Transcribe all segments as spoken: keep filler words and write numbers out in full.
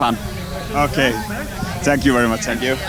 Okay. Thank you very much. Thank you.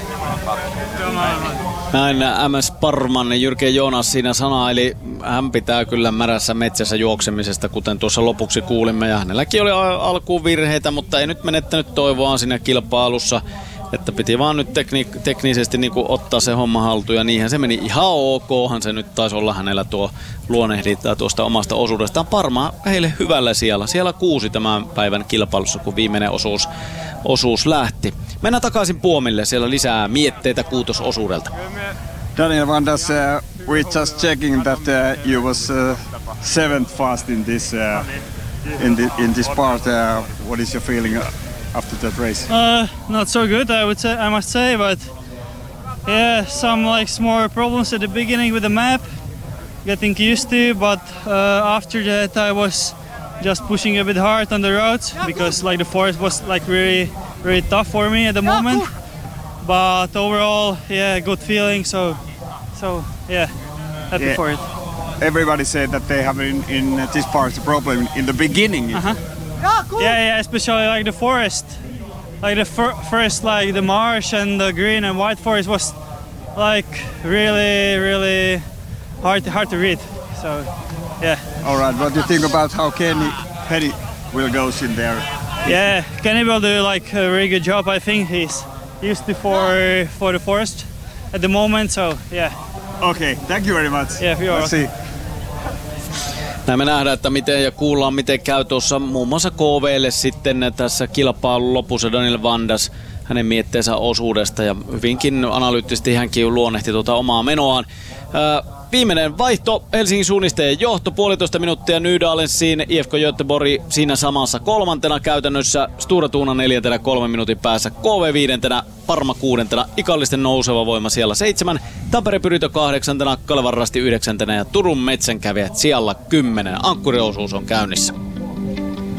Näin M S Parman Jyrki Joonas siinä sanaili. Hän pitää kyllä märässä metsässä juoksemisesta, kuten tuossa lopuksi kuulimme. Ja hänelläkin oli alkuun virheitä, mutta ei nyt menettänyt toivoaan siinä kilpailussa. Että piti vaan nyt tekni- teknisesti niin kuin ottaa se homma haltuun ja niinhän se meni ihan okhan se nyt taisi olla hänellä tuo luonnehdinta tuosta omasta osuudestaan. Parma heille hyvällä siellä. Siellä kuusi tämän päivän kilpailussa, kun viimeinen osuus, osuus lähti. Mennään takaisin Puomille, siellä lisää mietteitä kuutososuudelta. Daniel Vandas, uh, we're just checking that uh, you was uh, seventh fast in this uh, in, the, in this part. Uh, what is your feeling after that race? Uh, not so good, I would say. I must say, but yeah, some like small problems at the beginning with the map, getting used to. But uh, after that, I was just pushing a bit hard on the roads because like the forest was like really, really tough for me at the moment. But overall, yeah, good feeling. So, so yeah, happy Yeah. for it. Everybody said that they have in, in this part a problem in the beginning. Uh-huh. Yeah, yeah, especially like the forest, like the fir- first, like the marsh and the green and white forest was like really, really hard, hard to read. So, yeah. All right. What do you think about how Kenny Kenny will goes in there? Yeah, Kenny will do like a really good job. I think he's used to for for the forest at the moment. So, yeah. Okay. Thank you very much. Yeah, you're Let's see. Näin me nähdään, että miten ja kuullaan miten käy tuossa muun muassa K V:lle sitten tässä kilpailun lopussa Daniel Vandas hänen mietteensä osuudesta ja hyvinkin analyyttisesti hänkin luonnehti tuota omaa menoaan. Ää, viimeinen vaihto, Helsingin suunnistajien johto, puolitoista minuuttia Nydalensiin, I F K Göteborg siinä samassa kolmantena käytännössä, Stora Tuna neljäntenä kolmen minuutin päässä, K V viidentenä, Parma kuudentena, Ikallisten nouseva voima siellä seitsemän, Tampere Pyrito kahdeksantena, Kalevan Rasti yhdeksäntenä ja Turun Metsänkävijät siellä kymmenen. Ankkuriosuus on käynnissä.